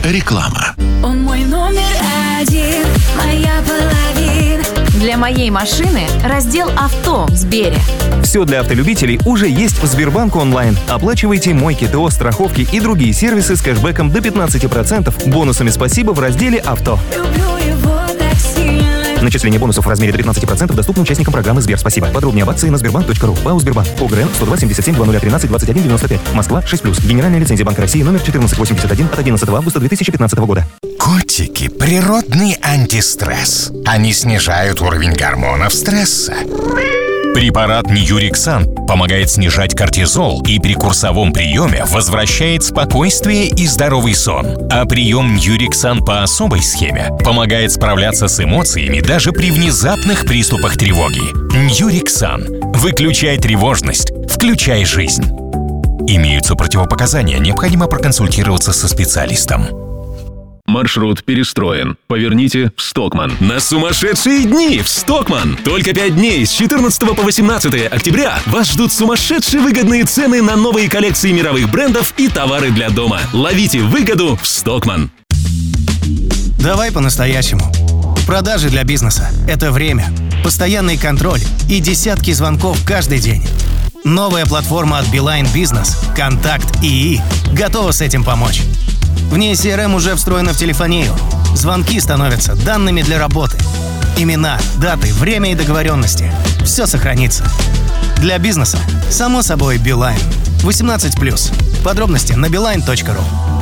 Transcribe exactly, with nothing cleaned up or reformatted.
Реклама. Он мой номер один, моя половина. Для моей машины раздел «Авто» в Сбере. Все для автолюбителей уже есть в Сбербанк онлайн. Оплачивайте мойки, ТО, страховки и другие сервисы с кэшбэком до пятнадцать процентов, бонусами «Спасибо» в разделе «Авто». Люблю его так сильно. Начисление бонусов в размере до пятнадцать процентов доступно участникам программы «Сбер Спасибо». Подробнее об акции на сбербанк точка ру. ПАО «Сбербанк». ОГРН сто два семьдесят семь двадцать тринадцать двадцать один девяносто пять. Москва шесть плюс. Генеральная лицензия Банка России номер четырнадцать восемьдесят один от одиннадцатого августа две тысячи пятнадцатого года. Котики – природный антистресс. Они снижают уровень гормонов стресса. Препарат Ньюриксан помогает снижать кортизол и при курсовом приеме возвращает спокойствие и здоровый сон. А прием Ньюриксан по особой схеме помогает справляться с эмоциями даже при внезапных приступах тревоги. Ньюриксан. Выключай тревожность, включай жизнь. Имеются противопоказания, необходимо проконсультироваться со специалистом. Маршрут перестроен. Поверните в Стокман. На сумасшедшие дни в Стокман! Только пять дней с четырнадцатого по восемнадцатое октября вас ждут сумасшедшие выгодные цены на новые коллекции мировых брендов и товары для дома. Ловите выгоду в Стокман. Давай по-настоящему. Продажи для бизнеса – это время, постоянный контроль и десятки звонков каждый день. Новая платформа от Билайн Бизнес «Контакт ИИ» готова с этим помочь. В ней си эр эм уже встроена в телефонию. Звонки становятся данными для работы. Имена, даты, время и договоренности. Все сохранится. Для бизнеса, само собой, Билайн. восемнадцать плюс. Подробности на билайн точка ру.